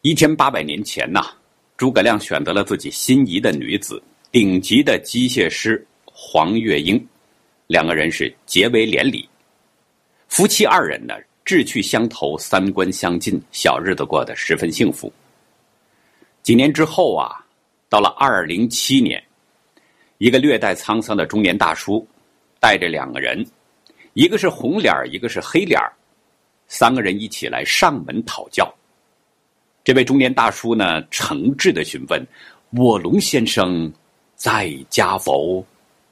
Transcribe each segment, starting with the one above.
1800年前诸葛亮选择了自己心仪的女子，顶级的机械师黄月英，两个人是结为连理。夫妻二人呢，志趣相投，三观相近，小日子过得十分幸福。几年之后到了2007年，一个略带沧桑的中年大叔带着两个人，一个是红脸，一个是黑脸，三个人一起来上门讨教。这位中年大叔呢，诚挚地询问：卧龙先生在家否？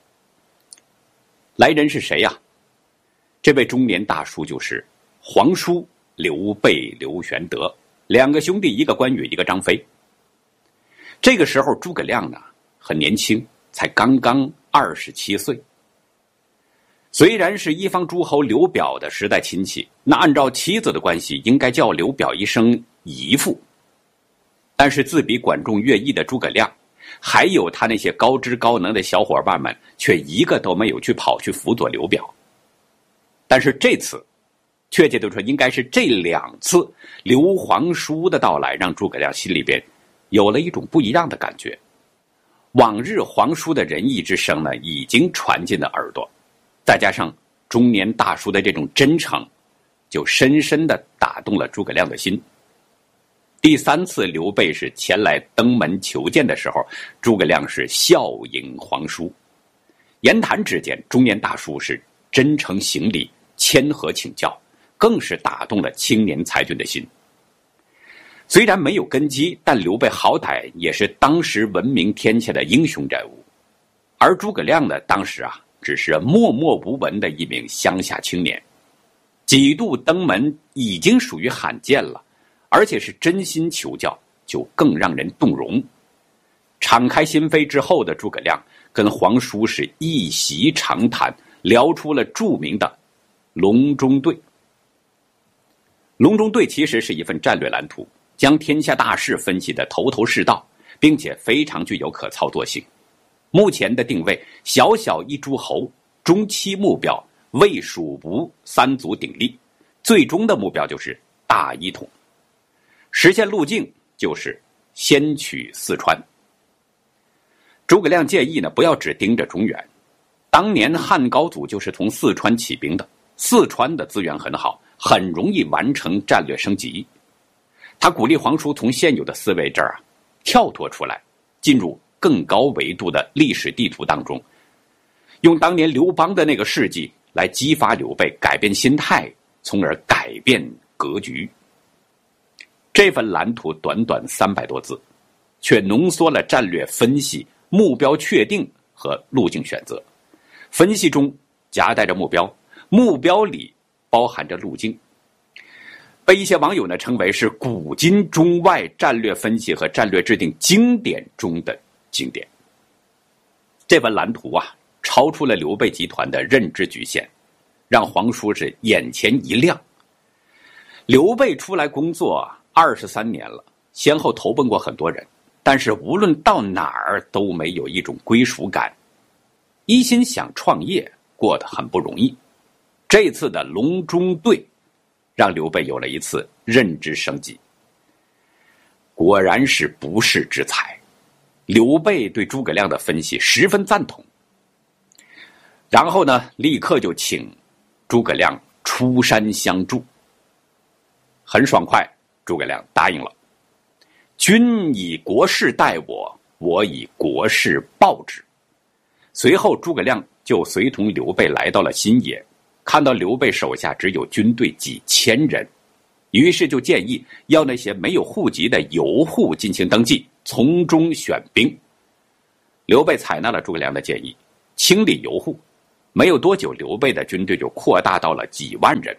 来人是谁呀？这位中年大叔就是皇叔刘备刘玄德，两个兄弟，一个关羽，一个张飞。这个时候诸葛亮呢很年轻，才刚刚27岁。虽然是一方诸侯刘表的时代亲戚，那按照妻子的关系，应该叫刘表一声姨父。但是自比管仲乐毅的诸葛亮，还有他那些高知高能的小伙伴们，却一个都没有跑去辅佐刘表。但是这次，确切的说，应该是这两次刘皇叔的到来，让诸葛亮心里边有了一种不一样的感觉。往日皇叔的仁义之声呢，已经传进了耳朵，再加上中年大叔的这种真诚，就深深地打动了诸葛亮的心。第三次刘备是前来登门求见的时候，诸葛亮是笑迎皇叔，言谈之间，中年大叔是真诚行礼，谦和请教，更是打动了青年才俊的心。虽然没有根基，但刘备好歹也是当时闻名天下的英雄人物，而诸葛亮呢，当时只是默默无闻的一名乡下青年，几度登门已经属于罕见了，而且是真心求教，就更让人动容。敞开心扉之后的诸葛亮跟皇叔是一席长谈，聊出了著名的隆中对。隆中对其实是一份战略蓝图，将天下大势分析得头头是道，并且非常具有可操作性。目前的定位，小小一诸侯，中期目标魏蜀吴三足鼎立，最终的目标就是大一统。实现路径就是先取四川。诸葛亮建议呢，不要只盯着中原。当年汉高祖就是从四川起兵的，四川的资源很好，很容易完成战略升级。他鼓励皇叔从现有的思维这儿跳脱出来，进入更高维度的历史地图当中，用当年刘邦的那个事迹来激发刘备改变心态，从而改变格局。这份蓝图短短300多字，却浓缩了战略分析、目标确定和路径选择。分析中夹带着目标，目标里包含着路径。被一些网友呢称为是古今中外战略分析和战略制定经典中的经典。这份蓝图超出了刘备集团的认知局限，让皇叔是眼前一亮。刘备出来工作23年了，先后投奔过很多人，但是无论到哪儿都没有一种归属感，一心想创业，过得很不容易。这次的隆中对让刘备有了一次认知升级，果然是不世之才。刘备对诸葛亮的分析十分赞同，然后呢，立刻就请诸葛亮出山相助。很爽快，诸葛亮答应了。君以国事待我，我以国事报之。随后诸葛亮就随同刘备来到了新野，看到刘备手下只有军队几千人，于是就建议要那些没有户籍的游户进行登记，从中选兵。刘备采纳了诸葛亮的建议，清理游户。没有多久，刘备的军队就扩大到了几万人。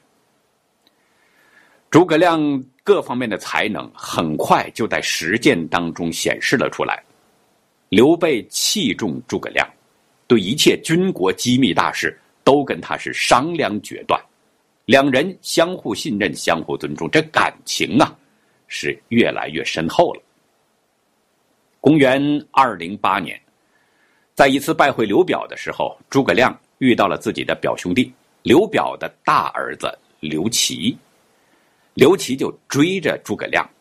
诸葛亮各方面的才能很快就在实践当中显示了出来。刘备器重诸葛亮，对一切军国机密大事都跟他是商量决断，两人相互信任，相互尊重，这感情是越来越深厚了。公元208年，在一次拜会刘表的时候，诸葛亮遇到了自己的表兄弟刘表的大儿子刘琦。刘琦就追着诸葛亮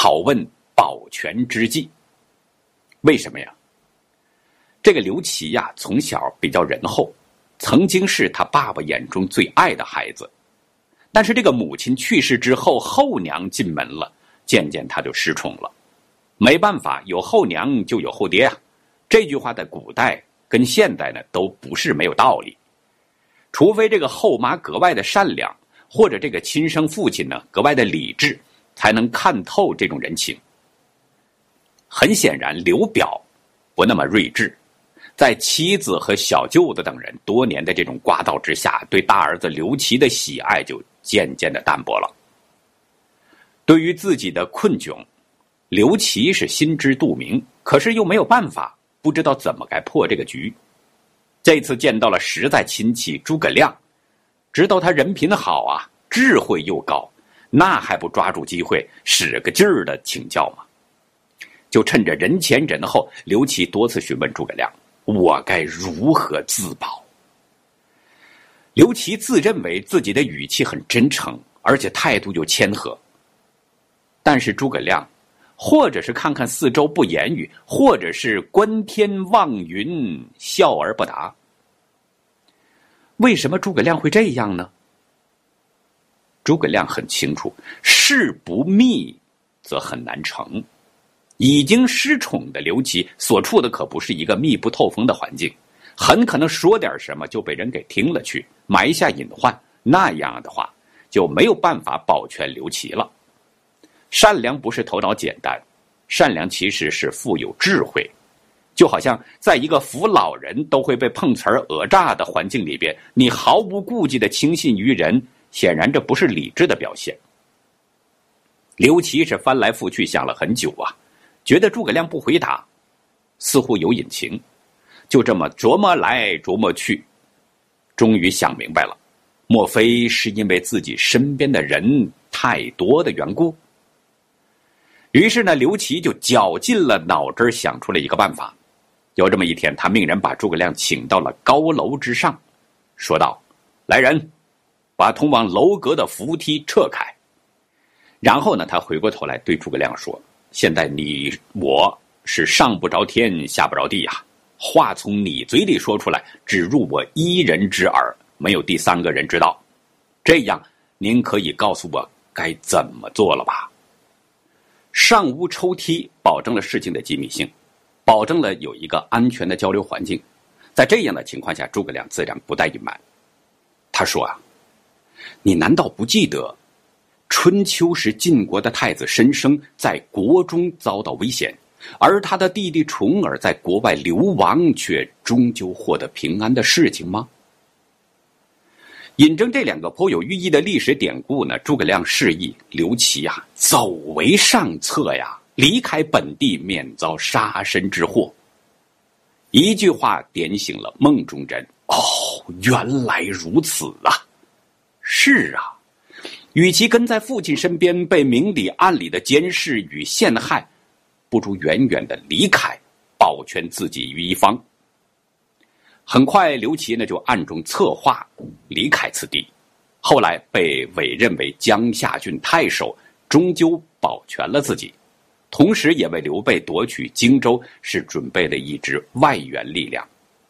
好问保全之计。为什么呀？这个刘琦呀，从小比较仁厚，曾经是他爸爸眼中最爱的孩子。但是这个母亲去世之后，后娘进门了，渐渐他就失宠了。没办法，有后娘就有后爹啊。这句话在古代跟现代呢都不是没有道理。除非这个后妈格外的善良，或者这个亲生父亲呢格外的理智，才能看透这种人情。很显然，刘表不那么睿智，在妻子和小舅子等人多年的这种刮道之下，对大儿子刘琦的喜爱就渐渐的淡薄了。对于自己的困窘，刘琦是心知肚明，可是又没有办法，不知道怎么该破这个局。这次见到了实在亲戚诸葛亮，知道他人品好啊，智慧又高，那还不抓住机会使个劲儿的请教吗？就趁着人前人后，刘琦多次询问诸葛亮，我该如何自保？刘琦自认为自己的语气很真诚，而且态度又谦和。但是诸葛亮或者是看看四周不言语，或者是观天望云笑而不答。为什么诸葛亮会这样呢？诸葛亮很清楚，事不密则很难成。已经失宠的刘琦所处的可不是一个密不透风的环境，很可能说点什么就被人给听了去，埋下隐患，那样的话就没有办法保全刘琦了。善良不是头脑简单，善良其实是富有智慧。就好像在一个扶老人都会被碰瓷儿讹诈的环境里边，你毫无顾忌的轻信于人，显然这不是理智的表现。刘琦是翻来覆去想了很久啊，觉得诸葛亮不回答似乎有隐情，就这么琢磨来琢磨去，终于想明白了，莫非是因为自己身边的人太多的缘故？于是呢，刘琦就绞尽了脑汁想出了一个办法。有这么一天，他命人把诸葛亮请到了高楼之上，说道：来人，把通往楼阁的扶梯撤开。然后呢，他回过头来对诸葛亮说，现在你我是上不着天下不着地啊，话从你嘴里说出来，只入我一人之耳，没有第三个人知道。这样您可以告诉我该怎么做了吧？上屋抽梯保证了事情的机密性，保证了有一个安全的交流环境。在这样的情况下，诸葛亮自然不带隐瞒。他说啊，你难道不记得春秋时晋国的太子申生在国中遭到危险，而他的弟弟重耳在国外流亡，却终究获得平安的事情吗？引证这两个颇有寓意的历史典故呢，诸葛亮示意刘琦啊，走为上策呀，离开本地免遭杀身之祸。一句话点醒了梦中人，哦，原来如此啊！是啊，与其跟在父亲身边被明里暗里的监视与陷害，不如远远的离开，保全自己于一方。很快刘琦呢就暗中策划离开此地，后来被委任为江夏郡太守，终究保全了自己，同时也为刘备夺取荆州是准备了一支外援力量。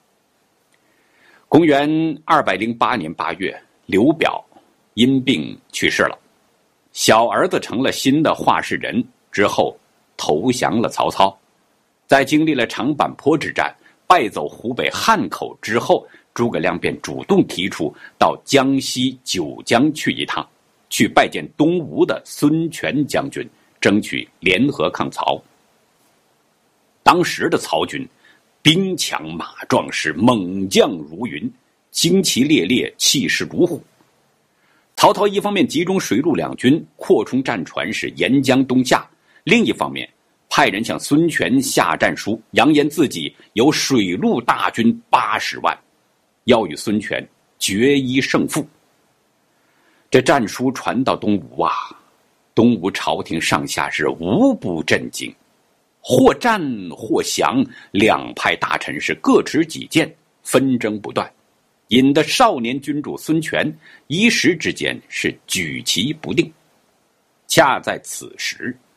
公元208年8月，刘表因病去世了，小儿子成了新的话事人，之后投降了曹操。在经历了长坂坡之战，败走湖北汉口之后，诸葛亮便主动提出到江西九江去一趟，去拜见东吴的孙权将军，争取联合抗曹。当时的曹军兵强马壮，是猛将如云，旌旗猎猎，气势如虎。曹操一方面集中水陆两军，扩充战船，是沿江东下；另一方面派人向孙权下战书，扬言自己有水陆大军80万，要与孙权决一胜负。这战书传到东吴啊，东吴朝廷上下是无不震惊，或战或降，两派大臣是各持己见，纷争不断，引得少年君主孙权一时之间是举棋不定。恰在此时，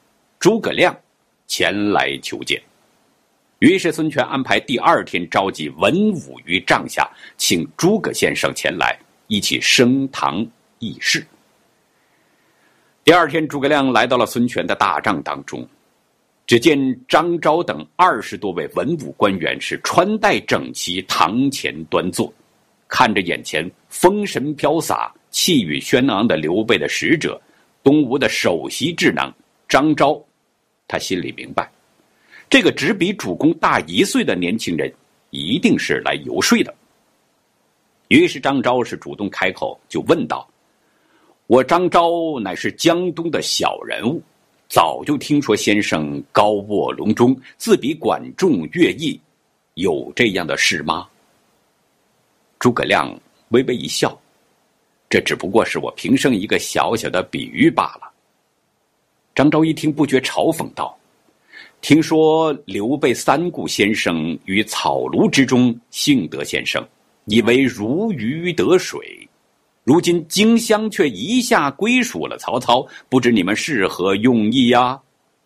诸葛亮前来求见。于是孙权安排第二天召集文武于帐下，请诸葛先生前来一起升堂议事。第二天，诸葛亮来到了孙权的大帐当中，只见张昭等20多位文武官员是穿戴整齐，堂前端坐，看着眼前风神飘洒、气宇轩昂的刘备的使者，东吴的首席智囊张昭，他心里明白，这个只比主公大1岁的年轻人一定是来游说的。于是张昭是主动开口，就问道：我张昭乃是江东的小人物，早就听说先生高卧龙中，自比管仲、乐毅，有这样的事吗？诸葛亮微微一笑，这只不过是我平生一个小小的比喻罢了。张昭一听，不觉嘲讽道：听说刘备三顾先生于草庐之中幸得先生，以为如鱼得水，如今荆襄却一下归属了曹操，不知你们是何用意呀？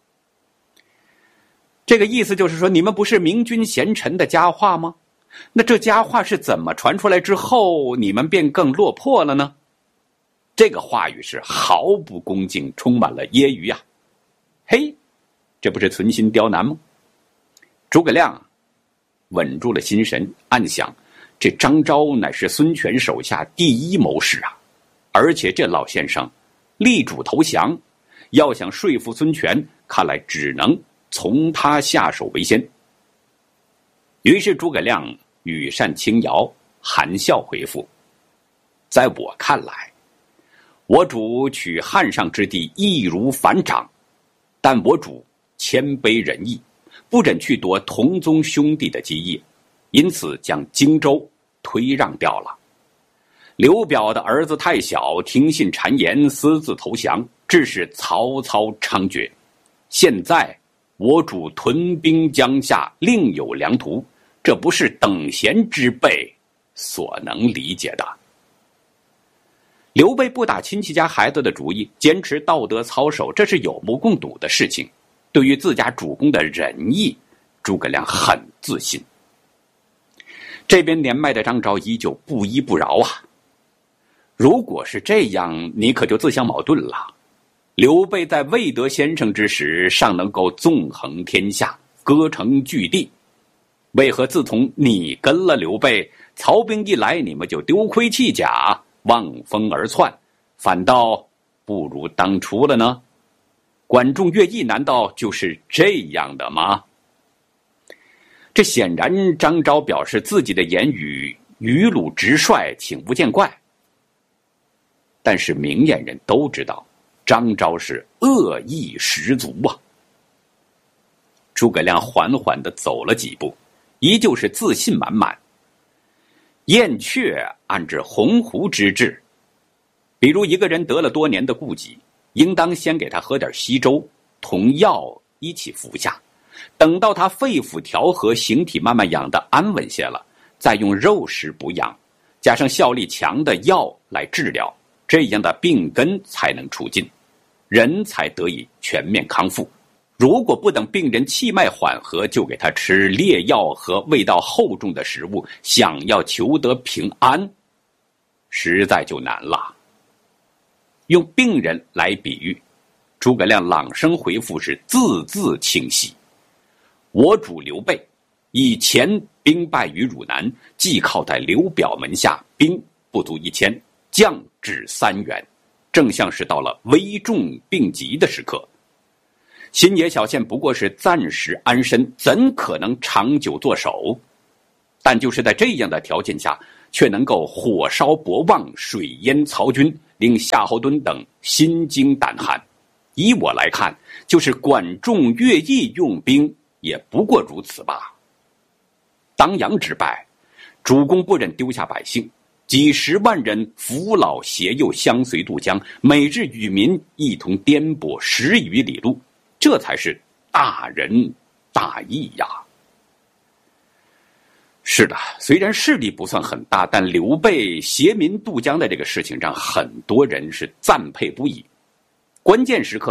这个意思就是说，你们不是明君贤臣的佳话吗？那这佳话是怎么传出来之后，你们便更落魄了呢？这个话语是毫不恭敬，充满了揶揄啊！嘿，这不是存心刁难吗？诸葛亮稳住了心神，暗想，这张昭乃是孙权手下第一谋士啊，而且这老先生力主投降，要想说服孙权，看来只能从他下手为先。于是诸葛亮羽扇轻摇，含笑回复：在我看来，我主取汉上之地易如反掌，但我主谦卑仁义，不忍去夺同宗兄弟的基业，因此将荆州推让掉了。刘表的儿子太小，听信谗言，私自投降，致使曹操猖獗。现在我主屯兵江夏，另有良图，这不是等闲之辈所能理解的。刘备不打亲戚家孩子的主意，坚持道德操守，这是有目共睹的事情。对于自家主公的仁义，诸葛亮很自信。这边年迈的张昭依旧不依不饶啊！如果是这样，你可就自相矛盾了。刘备在未得先生之时，尚能够纵横天下，歌成巨地，为何自从你跟了刘备，曹兵一来，你们就丢盔弃甲，望风而窜，反倒不如当初了呢？管仲、乐毅难道就是这样的吗？这显然张昭表示自己的言语愚鲁直率，请勿见怪。但是明眼人都知道，张昭是恶意十足啊。诸葛亮缓缓地走了几步，依旧是自信满满。燕雀按着鸿鹄之志，比如一个人得了多年的痼疾，应当先给他喝点稀粥，同药一起服下，等到他肺腑调和，形体慢慢养得安稳些了，再用肉食补养，加上效力强的药来治疗，这样的病根才能除尽，人才得以全面康复。如果不等病人气脉缓和，就给他吃烈药和味道厚重的食物，想要求得平安，实在就难了。用病人来比喻，诸葛亮朗声回复是字字清晰。我主刘备以前兵败于汝南，既靠在刘表门下，兵不足1000，将只3员，正像是到了危重病急的时刻。新野小县不过是暂时安身，怎可能长久坐守？但就是在这样的条件下，却能够火烧博望，水淹曹军，令夏侯惇等心惊胆寒。以我来看，就是管仲、乐毅用兵也不过如此吧。当阳之败，主公不忍丢下百姓，几十万人扶老携幼相随渡江，每日与民一同颠簸10余里路，这才是大仁大义呀。是的，虽然势力不算很大，但刘备携民渡江的这个事情让很多人是赞佩不已。关键时刻，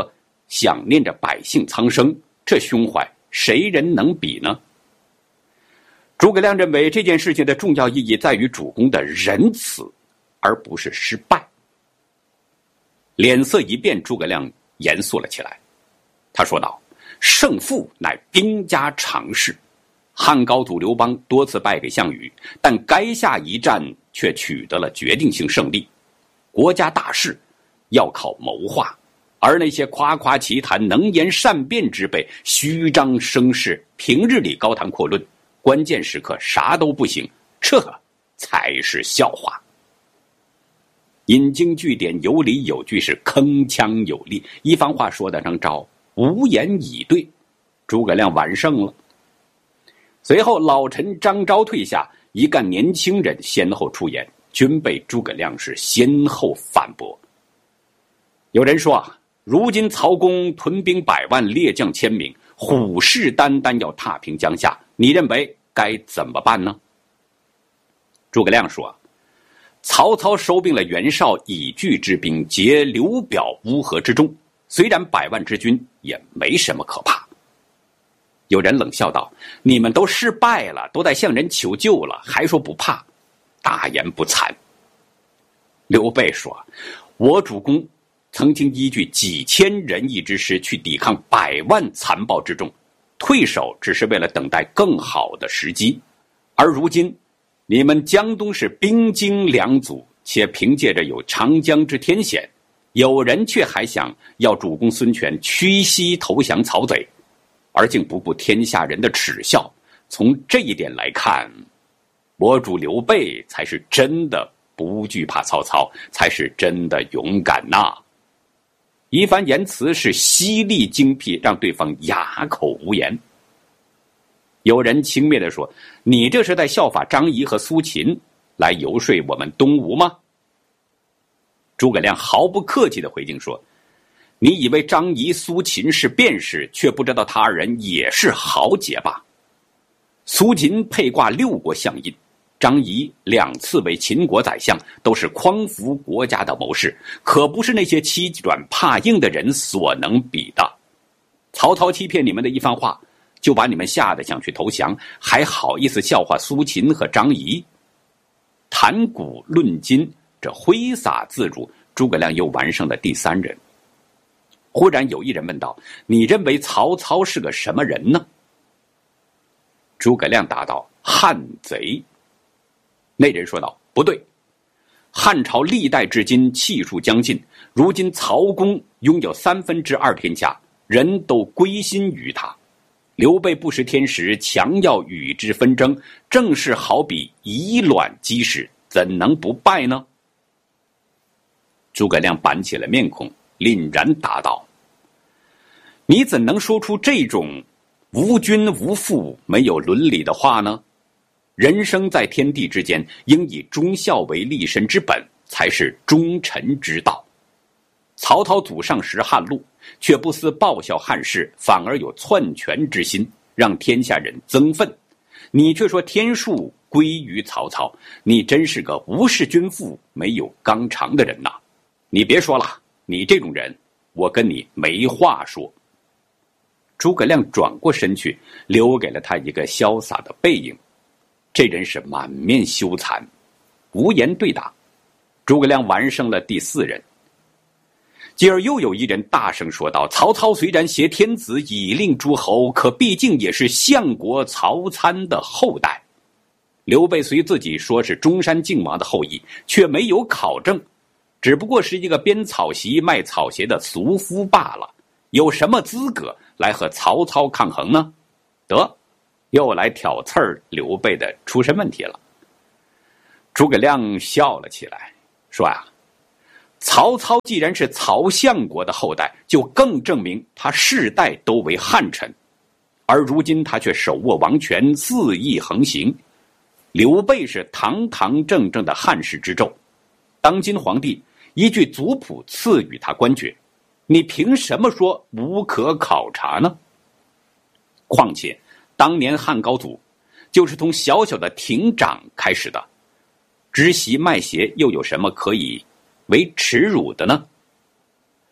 想念着百姓苍生，这胸怀谁人能比呢？诸葛亮认为这件事情的重要意义在于主公的仁慈，而不是失败。脸色一变，诸葛亮严肃了起来。他说道：胜负乃兵家常事，汉高祖刘邦多次败给项羽，但垓下一战却取得了决定性胜利。国家大事要靠谋划，而那些夸夸其谈、能言善辩之辈，虚张声势，平日里高谈阔论，关键时刻啥都不行，这才是笑话。引经据典，有理有据，是铿锵有力，一番话说得张昭无言以对。诸葛亮完胜了。随后老臣张昭退下，一干年轻人先后出言，均被诸葛亮是先后反驳。有人说如今曹公屯兵100万，列将1000名，虎视眈眈要踏平江夏，你认为该怎么办呢？诸葛亮说，曹操收并了袁绍以拒之兵，结刘表乌合之众，虽然100万之军也没什么可怕。有人冷笑道，你们都失败了，都在向人求救了，还说不怕，大言不惭。刘备说，我主公曾经依据几千人义之师去抵抗100万残暴之众，退守只是为了等待更好的时机。而如今你们江东是兵精粮足，且凭借着有长江之天险，有人却还想要主公孙权屈膝投降曹贼，而竟不顾天下人的耻笑。从这一点来看，我主刘备才是真的不惧怕曹操，才是真的勇敢呐！一番言辞是犀利精辟，让对方哑口无言。有人轻蔑地说，你这是在效法张仪和苏秦来游说我们东吴吗？诸葛亮毫不客气地回敬说，你以为张仪、苏秦是辩士，却不知道他二人也是豪杰吧？苏秦配挂6国相印，张仪2次为秦国宰相，都是匡扶国家的谋士，可不是那些欺软怕硬的人所能比的。曹操欺骗你们的一番话，就把你们吓得想去投降，还好意思笑话苏秦和张仪？谈古论今，这挥洒自如，诸葛亮又完胜了第3人。忽然有一人问道，你认为曹操是个什么人呢？诸葛亮答道，汉贼。那人说道，不对，汉朝历代至今气数将尽，如今曹公拥有2/3天下，人都归心于他。刘备不识天时，强要与之纷争，正是好比以卵击石，怎能不败呢？诸葛亮板起了面孔，凛然答道，你怎能说出这种无君无父、没有伦理的话呢？人生在天地之间，应以忠孝为立身之本，才是忠臣之道。曹操祖上识汉禄，却不思报效汉室，反而有篡权之心，让天下人憎愤。你却说天数归于曹操，你真是个无视君父、没有纲常的人呐！你别说了，你这种人，我跟你没话说。诸葛亮转过身去，留给了他一个潇洒的背影。这人是满面羞惭，无言对答。诸葛亮完胜了第4人。继而又有一人大声说道，曹操虽然挟天子以令诸侯，可毕竟也是相国曹参的后代。刘备虽自己说是中山靖王的后裔，却没有考证，只不过是一个编草席卖草鞋的俗夫罢了，有什么资格来和曹操抗衡呢？得，又来挑刺儿刘备的出身问题了。诸葛亮笑了起来，说曹操既然是曹相国的后代，就更证明他世代都为汉臣，而如今他却手握王权，肆意横行。刘备是堂堂正正的汉室之胄，当今皇帝依据族谱赐予他官爵，你凭什么说无可考察呢？况且当年汉高祖就是从小小的亭长开始的，织席卖鞋又有什么可以为耻辱的呢？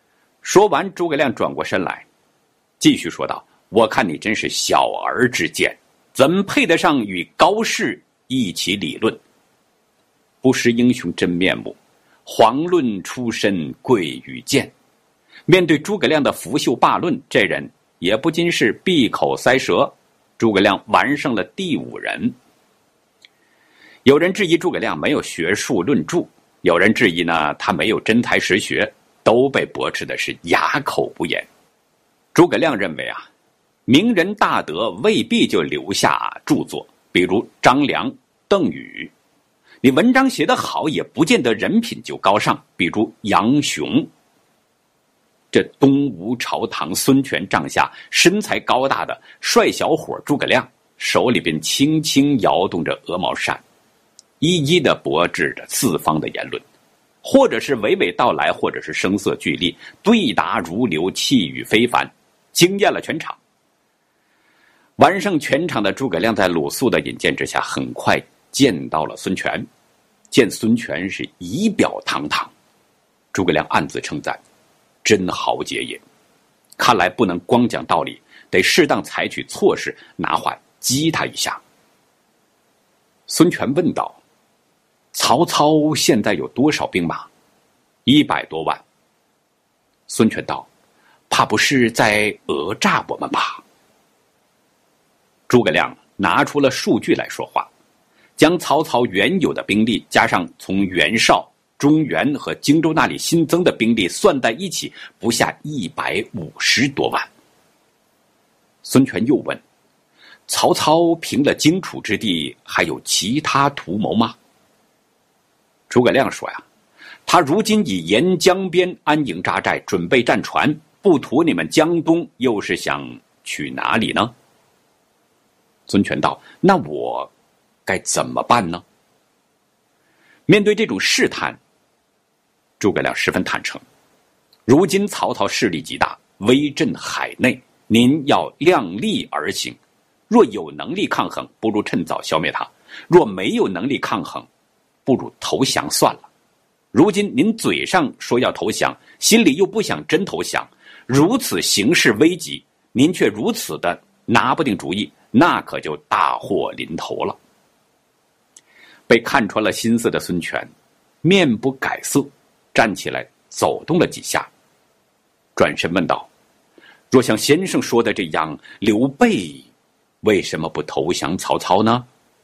说完，诸葛亮转过身来，继续说道：“我看你真是小儿之见，怎配得上与高士一起理论？不识英雄真面目，遑论出身贵与贱。”面对诸葛亮的拂袖罢论，这人也不禁是闭口塞舌。诸葛亮完胜了第5人。有人质疑诸葛亮没有学术论著，有人质疑呢他没有真才实学，都被驳斥的是哑口不言。诸葛亮认为啊，名人大德未必就留下著作，比如张良、邓禹。你文章写得好，也不见得人品就高尚，比如杨雄。这东吴朝堂孙权帐下身材高大的帅小伙诸葛亮，手里边轻轻摇动着鹅毛扇，一一的驳斥着四方的言论，或者是娓娓道来，或者是声色俱厉，对答如流，气宇非凡，惊艳了全场。完胜全场的诸葛亮在鲁肃的引荐之下，很快见到了孙权。见孙权是仪表堂堂，诸葛亮暗自称赞，真豪杰也。看来不能光讲道理，得适当采取措施，拿话激他一下。孙权问道：“曹操现在有多少兵马？100多万。”孙权道：“怕不是在讹诈我们吧？”诸葛亮拿出了数据来说话，将曹操原有的兵力加上从袁绍、中原和荆州那里新增的兵力算在一起，不下150多万。孙权又问：“曹操平了荆楚之地，还有其他图谋吗？”诸葛亮说呀：“他如今以沿江边安营扎寨，准备战船，不图你们江东，又是想去哪里呢？”孙权道：“那我该怎么办呢？”面对这种试探，诸葛亮十分坦诚：“如今曹操势力极大，威震海内，您要量力而行。若有能力抗衡，不如趁早消灭他；若没有能力抗衡，不如投降算了。如今您嘴上说要投降，心里又不想真投降，如此形势危急，您却如此的拿不定主意，那可就大祸临头了。”被看穿了心思的孙权面不改色，站起来走动了几下，转身问道：“若像先生说的这样，刘备为什么不投降曹操呢？”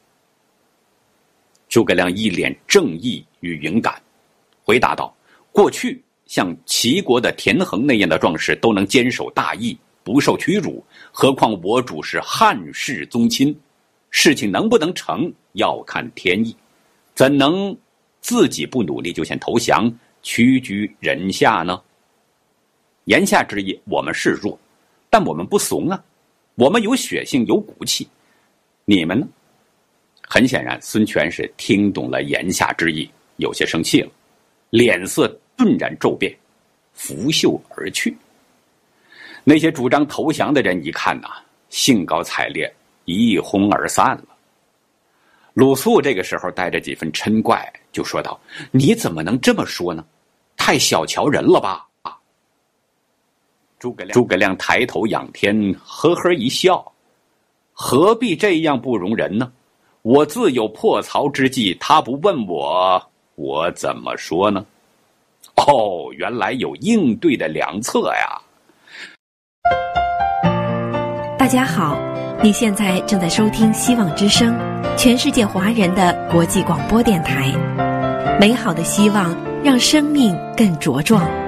诸葛亮一脸正义与勇敢，回答道：“过去像齐国的田横那样的壮士都能坚守大义，不受屈辱，何况我主是汉室宗亲，事情能不能成，要看天意，怎能自己不努力就先投降，屈居人下呢？”言下之意，我们是弱，但我们不怂啊，我们有血性，有骨气。你们呢？很显然，孙权是听懂了言下之意，有些生气了，脸色顿然骤变，拂袖而去。那些主张投降的人一看兴高采烈，一哄而散了。鲁肃这个时候带着几分嗔怪，就说道：“你怎么能这么说呢？太小瞧人了吧！”诸葛亮抬头仰天，呵呵一笑：“何必这样不容人呢？我自有破曹之计，他不问我，我怎么说呢？”哦，原来有应对的良策呀！ 大家好，你现在正在收听希望之声，全世界华人的国际广播电台。美好的希望，让生命更茁壮。